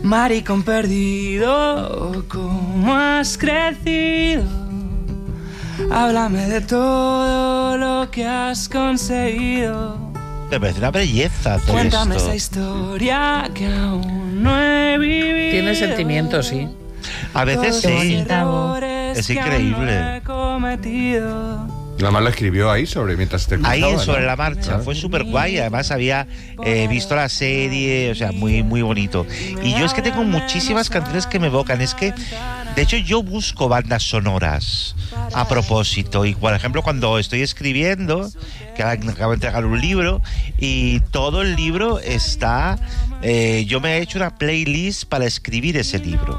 Maricón perdido, ¿cómo has crecido? Háblame de todo lo que has conseguido. Me parece una belleza todo Cuéntame esto. esa historia que aún no he vivido. Tiene sentimientos, sí. A veces Todos los sí. errores Es que increíble. aún no he cometido. Nada más la escribió ahí mientras te Ahí escuchaba, sobre ¿no? la marcha, fue súper guay. Además había visto la serie, o sea, muy, muy bonito. Y yo es que tengo muchísimas canciones que me evocan. Es que, de hecho, yo busco bandas sonoras a propósito. Y, por ejemplo, cuando estoy escribiendo, que acabo de entregar un libro, y todo el libro está... yo me he hecho una playlist para escribir ese libro.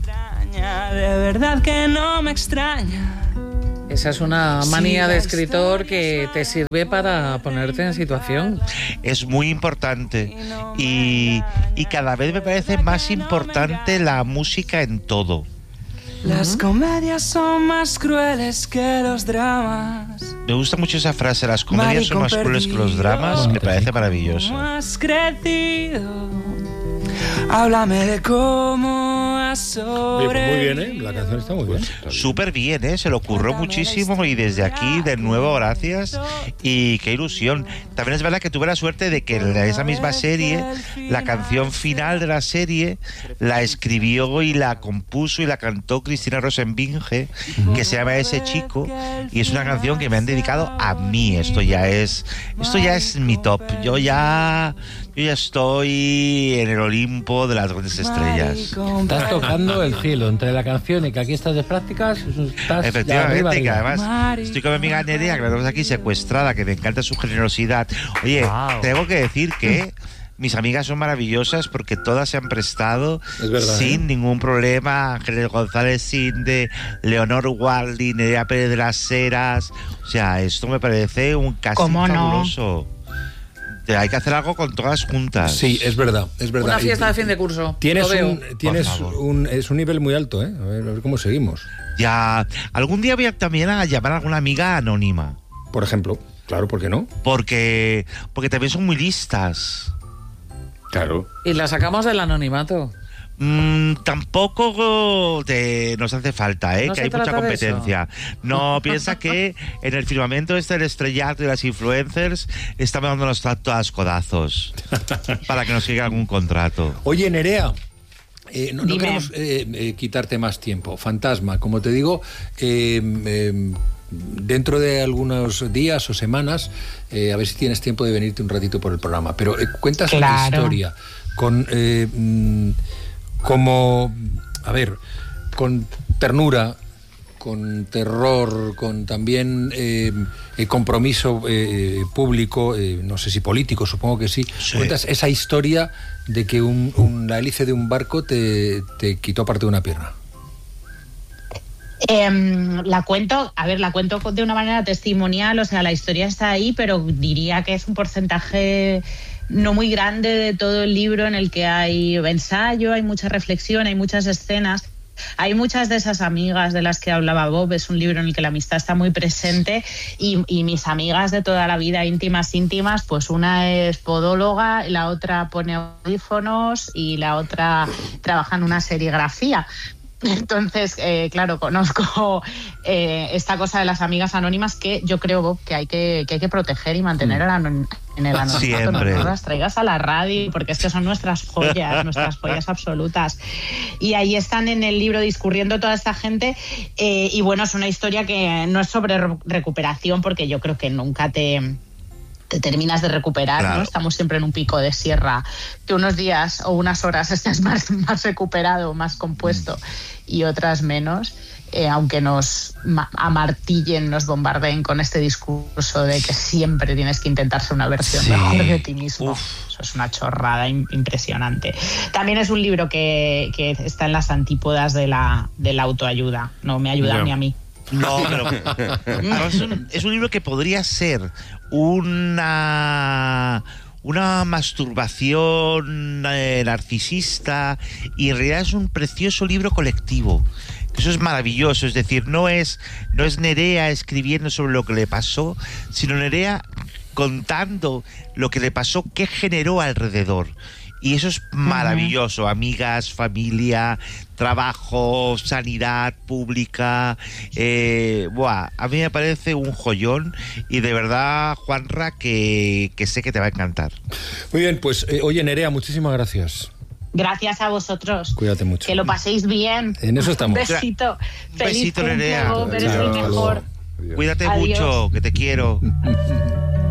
De verdad que no me extraña. Esa es una manía de escritor que te sirve para ponerte en situación. Es muy importante y cada vez me parece más importante la música en todo. Las comedias son más crueles que los dramas. Me gusta mucho esa frase, las comedias son más crueles que los dramas, me parece maravilloso. ¿Cómo has crecido? Háblame de cómo has sobrevivido. Muy bien, ¿eh? La canción está muy bien. Súper bien, se lo ocurrió muchísimo y desde aquí de nuevo gracias y qué ilusión. También es verdad que tuve la suerte de que en esa misma serie, la canción final de la serie la escribió y la compuso y la cantó Cristina Rosenbinge, que se llama Ese Chico, y es una canción que me han dedicado a mí. Esto ya es mi top. Yo ya estoy en el Olimpo de las grandes estrellas. Estás tocando el cielo entre la canción y que aquí estás de prácticas. Estás Efectivamente, que arriba. además estoy con mi amiga Nerea, que la tenemos aquí secuestrada, que me encanta su generosidad. Oye, Wow. tengo que decir que mis amigas son maravillosas porque todas se han prestado Es verdad, sin ningún problema. Ángeles González Sinde, Leonor Walding, Nerea Pérez de las Heras. O sea, esto me parece un casting ¿Cómo no? fabuloso. Hay que hacer algo con todas juntas. Sí, es verdad. Una fiesta de fin de curso. Tienes lo veo. tienes Por favor. es un nivel muy alto, ¿eh? A ver cómo seguimos. Ya, algún día voy a también a llamar a alguna amiga anónima. Por ejemplo, claro, ¿por qué no? Porque también son muy listas. Claro. Y la sacamos del anonimato. Tampoco nos hace falta, No que se hay mucha trata de competencia. No, piensa que en el firmamento del estrellato y las influencers estamos dándonos todas codazos para que nos llegue algún contrato. Oye, Nerea, no Dime. queremos quitarte más tiempo. Fantasma, como te digo, dentro de algunos días o semanas, a ver si tienes tiempo de venirte un ratito por el programa. Pero cuentas una Claro. historia con como, a ver, con ternura, con terror, con también compromiso público, no sé si político, supongo que sí. Sí. Cuentas esa historia de que la hélice de un barco te quitó parte de una pierna. La cuento de una manera testimonial, o sea, la historia está ahí, pero diría que es un porcentaje no muy grande de todo el libro, en el que hay ensayo, hay mucha reflexión, hay muchas escenas. Hay muchas de esas amigas de las que hablaba Bob. Es un libro en el que la amistad está muy presente y mis amigas de toda la vida, íntimas, pues una es podóloga, la otra pone audífonos y la otra trabaja en una serigrafía. Entonces, claro, conozco esta cosa de las amigas anónimas que yo creo, Bob, que hay que proteger y mantener en el anonimato. Siempre. No las traigas a la radio, porque es que son nuestras joyas absolutas. Y ahí están en el libro discurriendo toda esta gente. Y bueno, es una historia que no es sobre recuperación, porque yo creo que nunca te terminas de recuperar, Claro. ¿no? Estamos siempre en un pico de sierra, que unos días o unas horas estés más recuperado, más compuesto, y otras menos, aunque nos amartillen, nos bombardeen con este discurso de que siempre tienes que intentar ser una versión Sí. mejor de ti mismo. Uf. Eso es una chorrada impresionante. También es un libro que está en las antípodas de la autoayuda. No me ayuda Ya. ni a mí. No, pero es un libro que podría ser una masturbación narcisista, y en realidad es un precioso libro colectivo. Eso es maravilloso, es decir, no es Nerea escribiendo sobre lo que le pasó, sino Nerea contando lo que le pasó, qué generó alrededor. Y eso es maravilloso. Amigas, familia, trabajo, sanidad pública. A mí me parece un joyón y de verdad, Juanra, que sé que te va a encantar. Muy bien, pues oye, Nerea, muchísimas gracias. Gracias a vosotros. Cuídate mucho. Que lo paséis bien. En eso estamos. Un besito. Un Feliz besito, cumple, Nerea. Eres el mejor. Cuídate Adiós. mucho, que te quiero.